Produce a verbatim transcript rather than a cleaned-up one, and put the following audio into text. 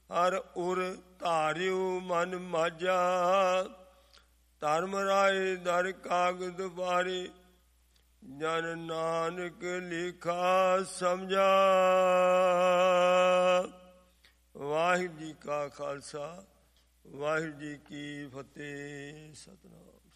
ਹਰ ਉਰ ਧਾਰਿਉ ਮਨ ਮਾਝਾ। ਧਰਮ ਰਾਏ ਦਰ ਕਾਗਦ ਭਾਰੇ, ਜਨ ਨਾਨਕ ਲਿਖਾ ਸਮਝਾ। ਵਾਹਿਗੁਰੂ ਜੀ ਕਾ ਖਾਲਸਾ, ਵਾਹਿਗੁਰੂ ਜੀ ਕੀ ਫਤਿਹ। ਸਤਿਨਾਮ।